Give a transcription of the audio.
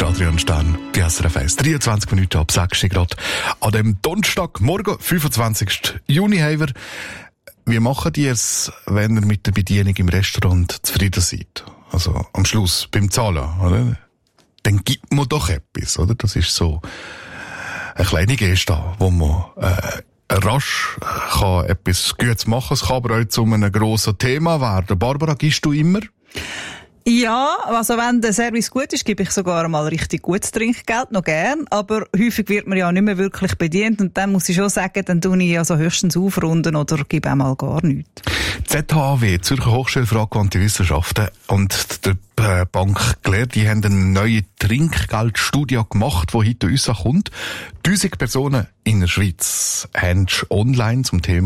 ist Adrian Stern, die SRF 1. 23 Minuten ab 6 Grad. An dem Donnerstagmorgen, 25. Juni, haben wir. Wie macht ihr es, wenn ihr mit der Bedienung im Restaurant zufrieden seid? Also am Schluss, beim Zahlen, oder? Dann gibt man doch etwas, oder? Das ist so eine kleine Geste, wo man rasch kann etwas Gutes machen. Es kann aber auch zu einem grossen Thema werden. Barbara, gibst du immer? Ja, also wenn der Service gut ist, gebe ich sogar mal richtig gutes Trinkgeld, noch gern. Aber häufig wird man ja nicht mehr wirklich bedient und dann muss ich schon sagen, dann tue ich also höchstens aufrunden oder gebe auch mal gar nichts. ZHW, Zürcher Hochschule für angewandte Wissenschaften und der Bank gelehrt, die haben eine neue Trinkgeldstudie gemacht, die heute uns kommt. 1000 Personen in der Schweiz haben online zum Thema